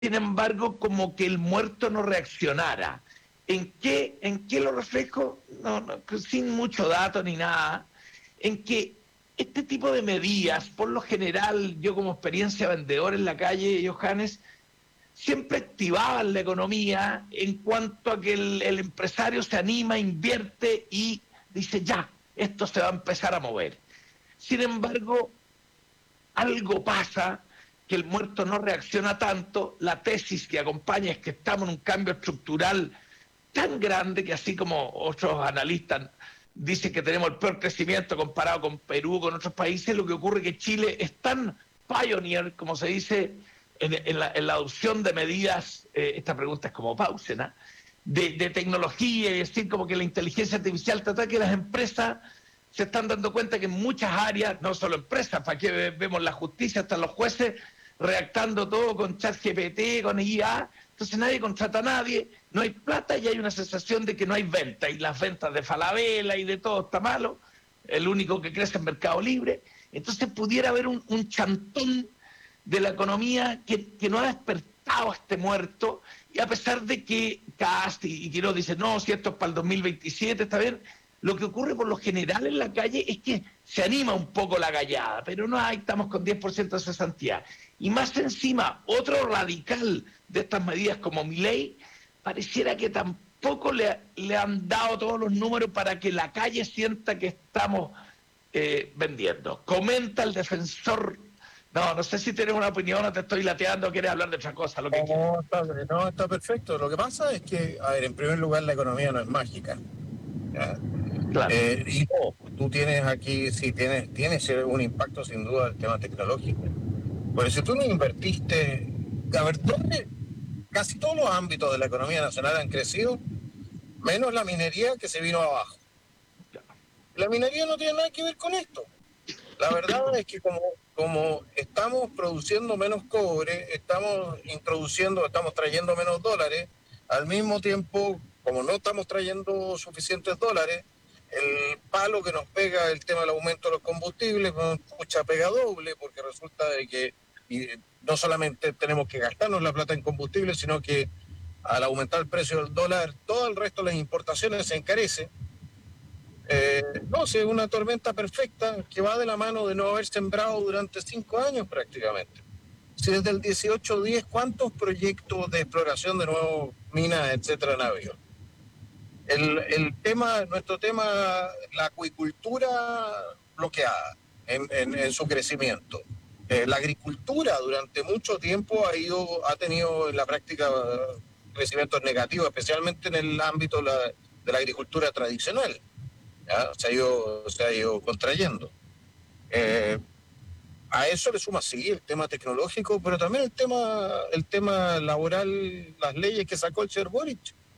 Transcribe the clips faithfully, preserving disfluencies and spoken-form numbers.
sin embargo, como que el muerto no reaccionara. ¿En qué, en qué lo reflejo? No, no, sin mucho dato ni nada. En que este tipo de medidas, por lo general, yo como experiencia vendedor en la calle, Johannes, siempre activaban la economía en cuanto a que el, el empresario se anima, invierte y dice, ya, esto se va a empezar a mover. Sin embargo, algo pasa, que el muerto no reacciona tanto, la tesis que acompaña es que estamos en un cambio estructural tan grande que, así como otros analistas dicen que tenemos el peor crecimiento comparado con Perú, con otros países, lo que ocurre es que Chile es tan pioneer, como se dice, en, en, la, en la adopción de medidas, eh, esta pregunta es como Pausena, de, de tecnología, y decir como que la inteligencia artificial trata que las empresas se están dando cuenta que en muchas áreas, no solo empresas, para que vemos la justicia, hasta los jueces redactando todo con ChatGPT, con I A, entonces nadie contrata a nadie, no hay plata y hay una sensación de que no hay venta, y las ventas de Falabella y de todo está malo, el único que crece es Mercado Libre, entonces pudiera haber un, un chantón de la economía que, que no ha despertado a este muerto, y a pesar de que Cast y, y Quiroz dicen, no, si esto es para el dos mil veintisiete, está bien, lo que ocurre por lo general en la calle es que se anima un poco la gallada, pero no, ahí estamos con diez por ciento de cesantía. Y más encima, otro radical de estas medidas como Milei, pareciera que tampoco le, le han dado todos los números para que la calle sienta que estamos eh, vendiendo. Comenta el defensor. No, no sé si tienes una opinión o te estoy lateando o quieres hablar de otra cosa, lo que no, está, no, está perfecto. Lo que pasa es que, a ver, en primer lugar, la economía no es mágica. ¿Ya? Claro. Eh, y oh, tú tienes aquí, sí, tienes, tienes un impacto sin duda el tema tecnológico. Pero si tú no invertiste, a ver, ¿dónde? Casi todos los ámbitos de la economía nacional han crecido, menos la minería que se vino abajo. La minería no tiene nada que ver con esto. La verdad es que como, como estamos produciendo menos cobre, estamos introduciendo, estamos trayendo menos dólares, al mismo tiempo, como no estamos trayendo suficientes dólares, el palo que nos pega el tema del aumento de los combustibles, mucha pega doble, porque resulta de que y no solamente tenemos que gastarnos la plata en combustible, sino que al aumentar el precio del dólar, todo el resto de las importaciones se encarece. Eh, no, si es una tormenta perfecta que va de la mano de no haber sembrado durante cinco años prácticamente. Si desde el dieciocho diez, ¿cuántos proyectos de exploración de nuevas minas, etcétera, han habido? El, el tema, nuestro tema, la acuicultura bloqueada en, en, en su crecimiento. Eh, la agricultura durante mucho tiempo ha ido, ha tenido en la práctica crecimientos negativos, especialmente en el ámbito de la, de la agricultura tradicional. ¿Ya? Se ha ido, se ha ido contrayendo. Eh, a eso le suma, sí, el tema tecnológico, pero también el tema, el tema laboral, las leyes que sacó el señor Boric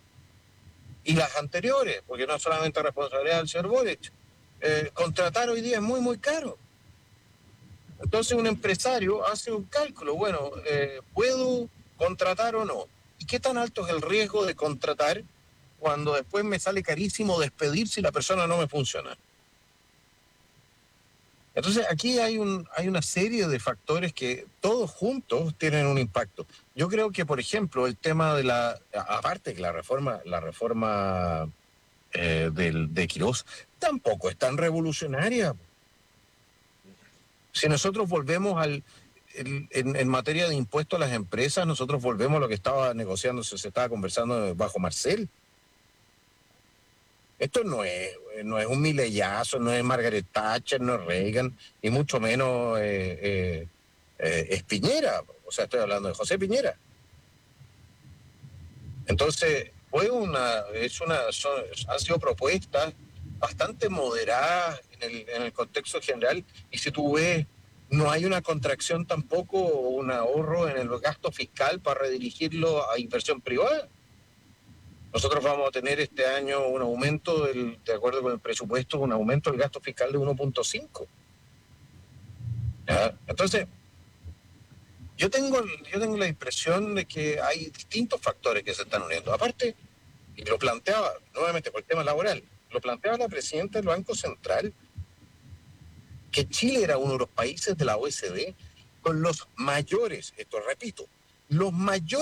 y las anteriores, porque no solamente responsabilidad del señor Boric. Eh, contratar hoy día es muy, muy caro. Entonces un empresario hace un cálculo, bueno, eh, ¿puedo contratar o no? ¿Y qué tan alto es el riesgo de contratar cuando después me sale carísimo despedir si la persona no me funciona? Entonces aquí hay, un, hay una serie de factores que todos juntos tienen un impacto. Yo creo que, por ejemplo, el tema de la, aparte que la reforma, la reforma eh, del, de Quirós tampoco es tan revolucionaria. Si nosotros volvemos al, el, en, en materia de impuestos a las empresas, nosotros volvemos a lo que estaba negociando, se estaba conversando bajo Marcel. Esto no es, no es un mileyazo, no es Margaret Thatcher, no es Reagan, y mucho menos eh, eh, eh, es Piñera. O sea, estoy hablando de José Piñera. Entonces, fue una, es una, son, han sido propuestas bastante moderadas en el, en el contexto general, y si tú ves, no hay una contracción tampoco o un ahorro en el gasto fiscal para redirigirlo a inversión privada. Nosotros vamos a tener este año un aumento, del, de acuerdo con el presupuesto, un aumento del gasto fiscal de uno punto cinco. Entonces, yo tengo, yo tengo la impresión de que hay distintos factores que se están uniendo. Aparte, y lo planteaba nuevamente por el tema laboral, lo planteaba la presidenta del Banco Central, que Chile era uno de los países de la O E C D con los mayores, esto repito, los mayores